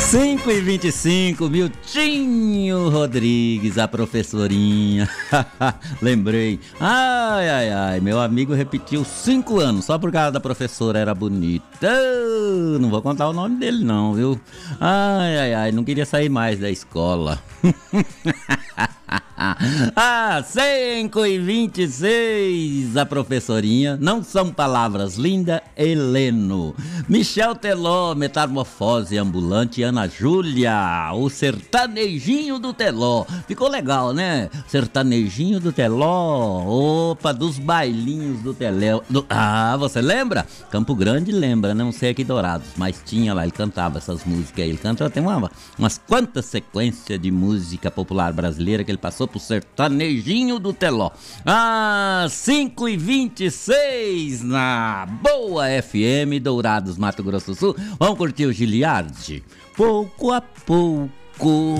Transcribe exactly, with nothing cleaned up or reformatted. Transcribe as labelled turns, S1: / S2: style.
S1: cinco e vinte e cinco, Miltinho Rodrigues, a professorinha. Lembrei. Ai, ai, ai, meu amigo repetiu cinco anos só por causa da professora, era bonita. Oh, não vou contar o nome dele não, viu? Ai, ai, ai, não queria sair mais da escola. Ah, cinco e vinte e seis, a professorinha. Não são palavras, Linda Heleno, Michel Teló, Metamorfose Ambulante, Ana Júlia, o sertanejinho do Teló. Ficou legal, né? Sertanejinho do Teló. Opa, dos bailinhos do Teló. Do... Ah, você lembra? Campo Grande lembra, não sei aqui Dourados, mas tinha lá, ele cantava essas músicas aí. Ele canta, tem uma, umas quantas sequências de música popular brasileira que ele passou pro sertanejinho do Teló. Ah, cinco e vinte e seis na Boa F M, Dourados, Mato Grosso do Sul. Vamos curtir o Giliardi? Pouco a pouco.